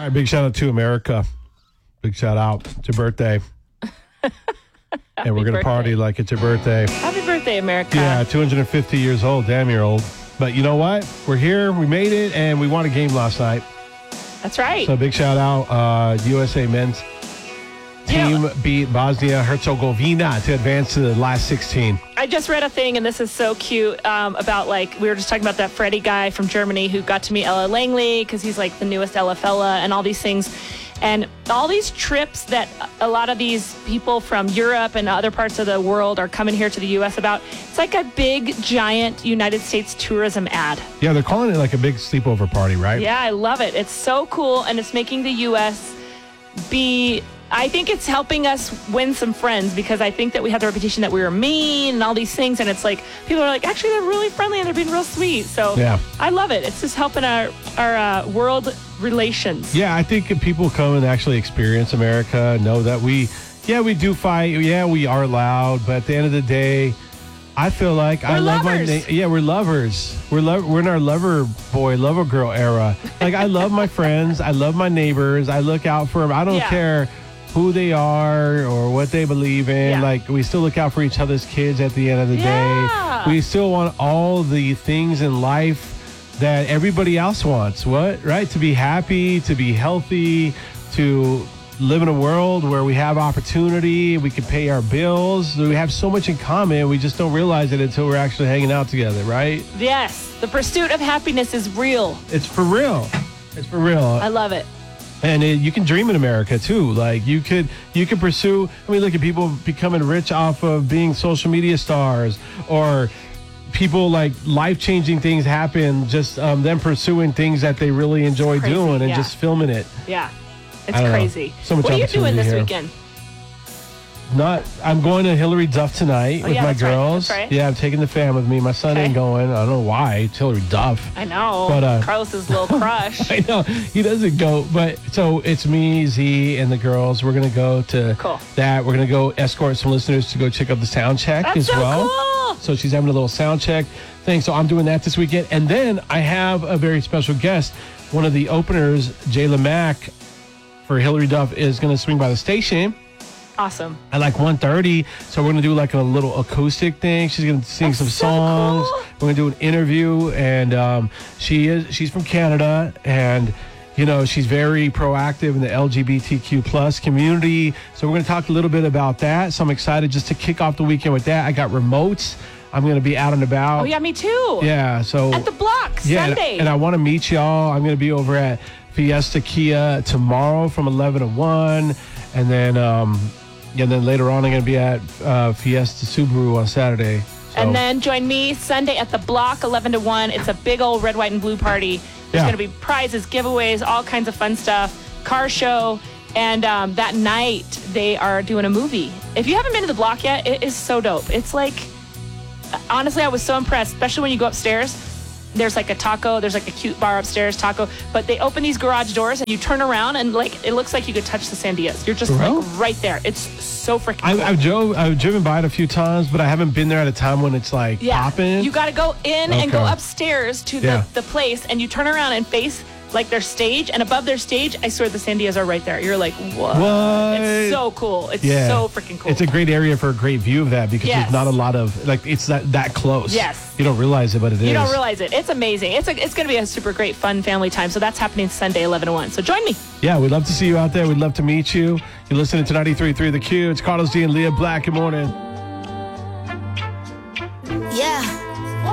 All right, big shout out to America. Big shout out. It's your birthday. And we're going to party like it's your birthday. Happy birthday, America. Yeah, 250 years old. Damn, you're old. But you know what? We're here. We made it, and we won a game last night. That's right. So big shout out. USA men's team beat Bosnia-Herzegovina to advance to the last 16. I just read a thing, and this is so cute, about, like, we were just talking about that Freddie guy from Germany who got to meet Ella Langley because he's, like, the newest Ella fella and all these things. And all these trips that a lot of these people from Europe and other parts of the world are coming here to the U.S. about, it's like a big, giant United States tourism ad. Yeah, they're calling it like a big sleepover party, right? Yeah, I love it. It's so cool, and it's making the U.S. I think it's helping us win some friends because I think that we have the reputation that we were mean and all these things, and it's like people are like, actually, they're really friendly and they're being real sweet. So yeah. I love it. It's just helping our world relations. Yeah, I think if people come and actually experience America, know that we do fight. Yeah, we are loud, but at the end of the day, I feel like we're lovers. We're lovers. We're in our lover boy, lover girl era. Like, I love my friends. I love my neighbors. I look out for them. I don't care who they are or what they believe in. Yeah. Like, we still look out for each other's kids at the end of the day. We still want all the things in life that everybody else wants. Right? To be happy, to be healthy, to live in a world where we have opportunity, we can pay our bills. We have so much in common. We just don't realize it until we're actually hanging out together, right? Yes. The pursuit of happiness is real. It's for real. It's for real. I love it. And you can dream in America too. Like, you could pursue. I mean, look at people becoming rich off of being social media stars, or people, like, life-changing things happen just them pursuing things that they really enjoy doing and just filming it. Yeah, it's crazy. So much. What are you doing this weekend? I'm going to Hillary Duff tonight with my girls. Right. Yeah, I'm taking the fam with me. My son ain't going. I don't know why. It's Hillary Duff. I know. But Carlos's little crush. I know. He doesn't go. But so it's me, Z, and the girls. We're going to go to that. We're going to go escort some listeners to go check out the sound check as well. Cool. So she's having a little sound check thing. So I'm doing that this weekend. And then I have a very special guest. One of the openers, Jayla Mack, for Hillary Duff, is going to swing by the station. Awesome. At like 1:30. So we're going to do like a little acoustic thing. She's going to sing some songs. Cool. We're going to do an interview. And she's from Canada. And, you know, she's very proactive in the LGBTQ plus community. So we're going to talk a little bit about that. So I'm excited just to kick off the weekend with that. I got remotes. I'm going to be out and about. Oh, yeah, me too. Yeah. So at the block, Sunday. And I want to meet y'all. I'm going to be over at Fiesta Kia tomorrow from 11 to 1. And then later on, I'm going to be at Fiesta Subaru on Saturday. So. And then join me Sunday at the block, 11 to 1. It's a big old red, white, and blue party. There's going to be prizes, giveaways, all kinds of fun stuff, car show. And that night, they are doing a movie. If you haven't been to the block yet, it is so dope. It's like, honestly, I was so impressed, especially when you go upstairs. There's like a taco. There's like a cute bar upstairs, taco. But they open these garage doors and you turn around and like it looks like you could touch the Sandias. You're just like right there. It's so freaking cool. I've driven by it a few times, but I haven't been there at a time when it's like popping. You got to go in and go upstairs to the place, and you turn around and face like their stage, and above their stage, I swear the Sandias are right there. You're like, what? It's so cool. It's so freaking cool. It's a great area for a great view of that because there's not a lot of, like, it's that close. Yes. You don't realize it, but it is. You don't realize it. It's amazing. It's going to be a super great, fun family time. So that's happening Sunday, 11 to 1. So join me. Yeah, we'd love to see you out there. We'd love to meet you. You're listening to 93.3 The Q. It's Carlos D and Leah Black. Good morning. Yeah.